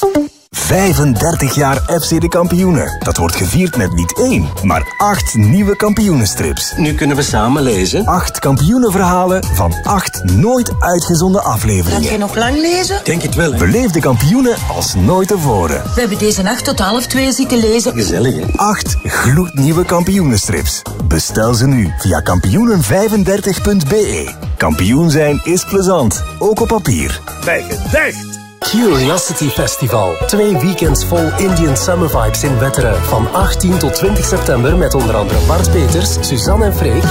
35 jaar FC de Kampioenen. Dat wordt gevierd met niet 1, maar 8 nieuwe kampioenenstrips. Nu kunnen we samen lezen. 8 kampioenenverhalen van 8 nooit uitgezonden afleveringen. Kan je nog lang lezen? Denk het wel, hè? Beleef de kampioenen als nooit tevoren. We hebben deze nacht tot 1:30 zitten lezen. Gezellig, hè? 8 gloednieuwe kampioenenstrips. Bestel ze nu via kampioenen35.be. Kampioen zijn is plezant, ook op papier. Bij gedacht. Curiosity Festival. 2 weekends vol Indian Summer Vibes in Wetteren. Van 18 tot 20 september met onder andere Bart Peters, Suzanne en Freek.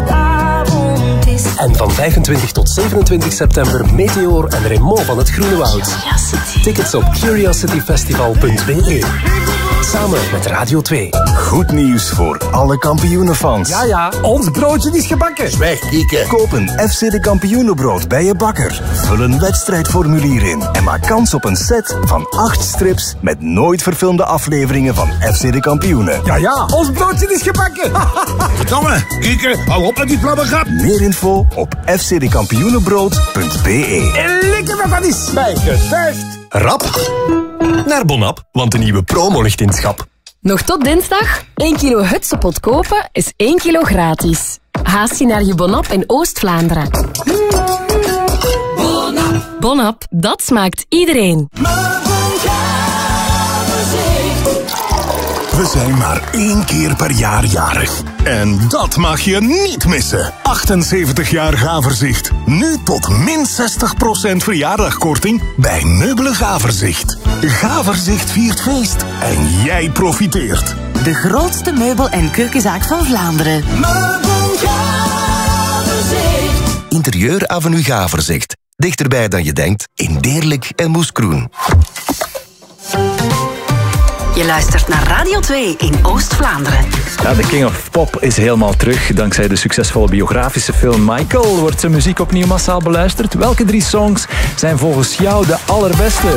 En van 25 tot 27 september Meteor en Raymond van het Groene Woud. Tickets op curiosityfestival.be. Samen met Radio 2. Goed nieuws voor alle kampioenenfans. Ja, ons broodje is gebakken. Zwijg, Kieke. Koop een FC de Kampioenenbrood bij je bakker. Vul een wedstrijdformulier in en maak kans op een set van 8 strips met nooit verfilmde afleveringen van FC de Kampioenen. Ja, ons broodje is gebakken. Verdomme, Kieke, hou op met die flabbergap. Meer info op fcdekampioenenbrood.be. En lekker wat dat is. Bij gedacht. Rap naar Bonap, want de nieuwe promo ligt in het schap. Nog tot dinsdag? 1 kilo Hutsepot kopen is 1 kilo gratis. Haast je naar je Bonap in Oost-Vlaanderen. Bonap, dat smaakt iedereen. We zijn maar 1 keer per jaar jarig. En dat mag je niet missen. 78 jaar Gaverzicht. Nu tot min 60% verjaardagkorting bij Meubelen Gaverzicht. Gaverzicht viert feest en jij profiteert. De grootste meubel- en keukenzaak van Vlaanderen. Interieur Avenue Gaverzicht. Dichterbij dan je denkt, in Deerlijk en Moeskroen. Je luistert naar Radio 2 in Oost-Vlaanderen. Ja, de King of Pop is helemaal terug. Dankzij de succesvolle biografische film Michael wordt zijn muziek opnieuw massaal beluisterd. Welke 3 songs zijn volgens jou de allerbeste?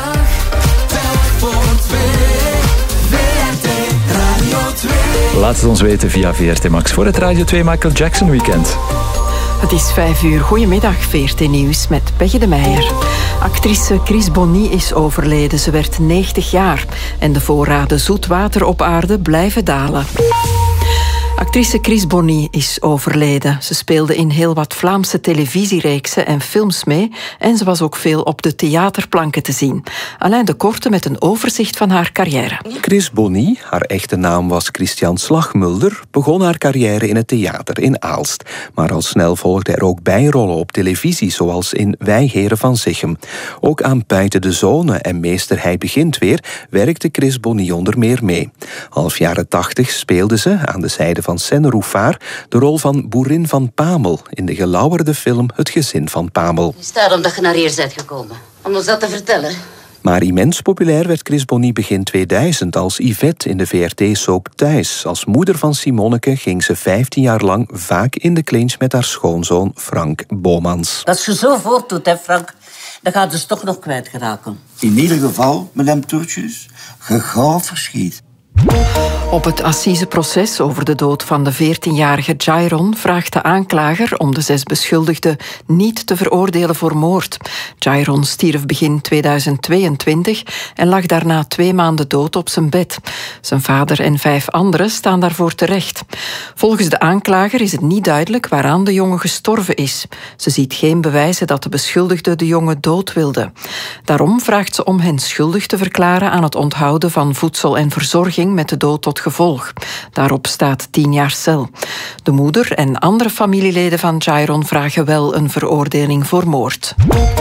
Laat het ons weten via VRT Max voor het Radio 2 Michael Jackson weekend. Het is 5 uur. Goedemiddag, VRT Nieuws met Peggy de Meijer. Actrice Chris Bonny is overleden. Ze werd 90 jaar. En de voorraden zoet water op aarde blijven dalen. Actrice Chris Bonny is overleden. Ze speelde in heel wat Vlaamse televisiereeksen en films mee en ze was ook veel op de theaterplanken te zien. Alain de Korte met een overzicht van haar carrière. Chris Bonny, haar echte naam was Christian Slagmulder, begon haar carrière in het theater in Aalst. Maar al snel volgden er ook bijrollen op televisie, zoals in Wij Heren van Zichem. Ook aan Buiten de Zone en Meester Hij Begint Weer werkte Chris Bonny onder meer mee. Half jaren 80 speelde ze, aan de zijde van Senne Rouffard, de rol van boerin van Pamel in de gelauwerde film Het Gezin van Pamel. Het is daarom dat je naar hier bent gekomen. Om ons dat te vertellen. Maar immens populair werd Chris Bonny begin 2000 als Yvette in de VRT-soap Thuis. Als moeder van Simonneke ging ze 15 jaar lang vaak in de clinch met haar schoonzoon Frank Bomans. Als je zo voortdoet, hè Frank, dan gaat ze toch nog kwijtgeraken. In ieder geval, madame Toertjes, gegaan verschiet. Op het assiseproces over de dood van de 14-jarige Jairon vraagt de aanklager om de 6 beschuldigden niet te veroordelen voor moord. Jairon stierf begin 2022 en lag daarna 2 maanden dood op zijn bed. Zijn vader en 5 anderen staan daarvoor terecht. Volgens de aanklager is het niet duidelijk waaraan de jongen gestorven is. Ze ziet geen bewijzen dat de beschuldigden de jongen dood wilden. Daarom vraagt ze om hen schuldig te verklaren aan het onthouden van voedsel en verzorging met de dood tot gevolg. Daarop staat 10 jaar cel. De moeder en andere familieleden van Jairon vragen wel een veroordeling voor moord.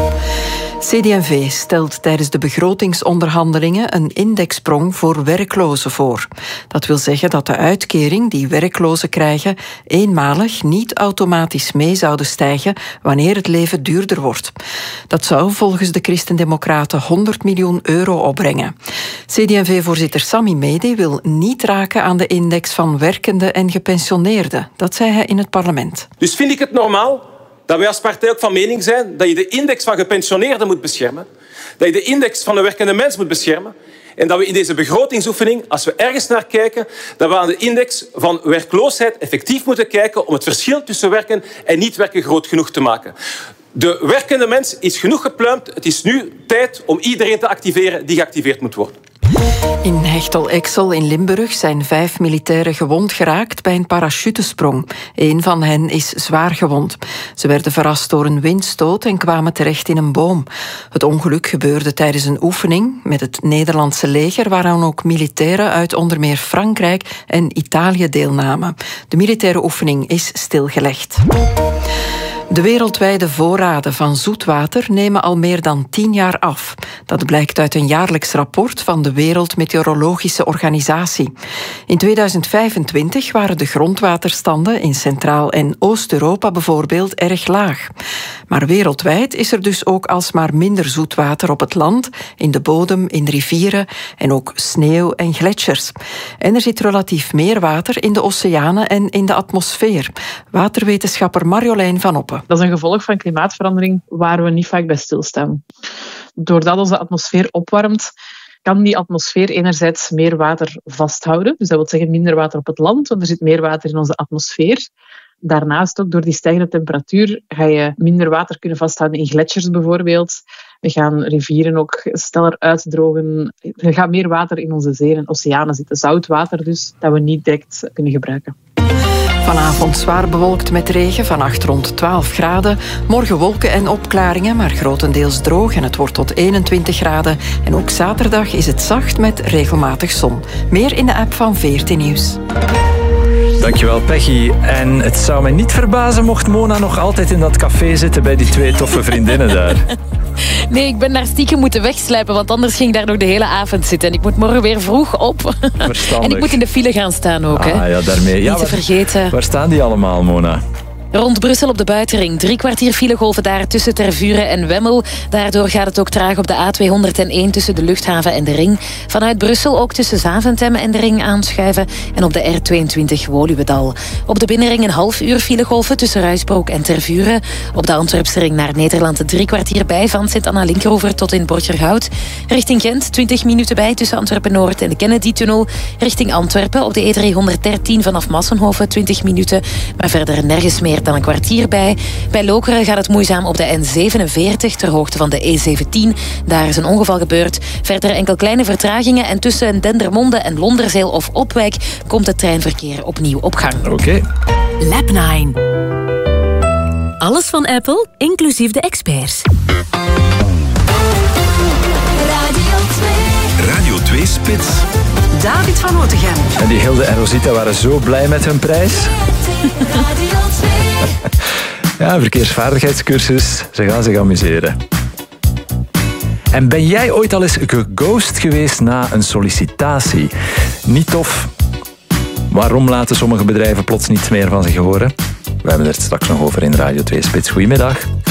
CD&V stelt tijdens de begrotingsonderhandelingen een indexsprong voor werklozen voor. Dat wil zeggen dat de uitkering die werklozen krijgen eenmalig niet automatisch mee zouden stijgen wanneer het leven duurder wordt. Dat zou volgens de Christen-Democraten 100 miljoen euro opbrengen. CD&V-voorzitter Sami Medi wil niet raken aan de index van werkenden en gepensioneerden. Dat zei hij in het parlement. Dus vind ik het normaal dat wij als partij ook van mening zijn dat je de index van gepensioneerden moet beschermen, dat je de index van de werkende mens moet beschermen en dat we in deze begrotingsoefening, als we ergens naar kijken, dat we aan de index van werkloosheid effectief moeten kijken om het verschil tussen werken en niet werken groot genoeg te maken. De werkende mens is genoeg gepluimd. Het is nu tijd om iedereen te activeren die geactiveerd moet worden. In Hechtel-Exel in Limburg zijn 5 militairen gewond geraakt bij een parachutesprong. 1 van hen is zwaar gewond. Ze werden verrast door een windstoot en kwamen terecht in een boom. Het ongeluk gebeurde tijdens een oefening met het Nederlandse leger, waaraan ook militairen uit onder meer Frankrijk en Italië deelnamen. De militaire oefening is stilgelegd. De wereldwijde voorraden van zoetwater nemen al meer dan 10 jaar af. Dat blijkt uit een jaarlijks rapport van de Wereldmeteorologische Organisatie. In 2025 waren de grondwaterstanden in Centraal- en Oost-Europa bijvoorbeeld erg laag. Maar wereldwijd is er dus ook alsmaar minder zoetwater op het land, in de bodem, in rivieren en ook sneeuw en gletsjers. En er zit relatief meer water in de oceanen en in de atmosfeer. Waterwetenschapper Marjolein van Oppen. Dat is een gevolg van klimaatverandering waar we niet vaak bij stilstaan. Doordat onze atmosfeer opwarmt, kan die atmosfeer enerzijds meer water vasthouden. Dus dat wil zeggen minder water op het land, want er zit meer water in onze atmosfeer. Daarnaast ook door die stijgende temperatuur ga je minder water kunnen vasthouden in gletsjers bijvoorbeeld. We gaan rivieren ook sneller uitdrogen. Er gaat meer water in onze zeeën en oceanen zitten. Zout water dus, dat we niet direct kunnen gebruiken. Vanavond zwaar bewolkt met regen, vannacht rond 12 graden. Morgen wolken en opklaringen, maar grotendeels droog en het wordt tot 21 graden. En ook zaterdag is het zacht met regelmatig zon. Meer in de app van VRT Nieuws. Dankjewel, Peggy. En het zou mij niet verbazen mocht Mona nog altijd in dat café zitten bij die 2 toffe vriendinnen daar. Nee, ik ben daar stiekem moeten wegslijpen, want anders ging ik daar nog de hele avond zitten. En ik moet morgen weer vroeg op. Verstandig. En ik moet in de file gaan staan ook. Ah, ja, daarmee. Niet te vergeten. Waar staan die allemaal, Mona? Rond Brussel op de buitenring. 3 kwartier filegolven daar tussen Tervuren en Wemmel. Daardoor gaat het ook traag op de A201 tussen de luchthaven en de ring. Vanuit Brussel ook tussen Zaventem en de ring aanschuiven. En op de R22 Woluwedal. Op de binnenring een half uur filegolven tussen Ruisbroek en Tervuren. Op de Antwerpse ring naar Nederland 3 kwartier bij van Sint-Anna-Linkeroever tot in Borgerhout. Richting Gent 20 minuten bij tussen Antwerpen-Noord en de Kennedy-tunnel. Richting Antwerpen op de E313 vanaf Massenhoven 20 minuten. Maar verder nergens meer dan een kwartier bij. Bij Lokeren gaat het moeizaam op de N47 ter hoogte van de E17. Daar is een ongeval gebeurd. Verder enkel kleine vertragingen en tussen Dendermonde en Londerzeel of Opwijk komt het treinverkeer opnieuw op gang. Oké. Lab 9. Alles van Apple, inclusief de experts. Radio 2 Spits. David van Otegem. En die Hilde en Rosita waren zo blij met hun prijs. Ja, een verkeersvaardigheidscursus. Ze gaan zich amuseren. En ben jij ooit al eens geghost geweest na een sollicitatie? Niet tof. Waarom laten sommige bedrijven plots niets meer van zich horen? We hebben het straks nog over in Radio 2 Spits. Goedemiddag.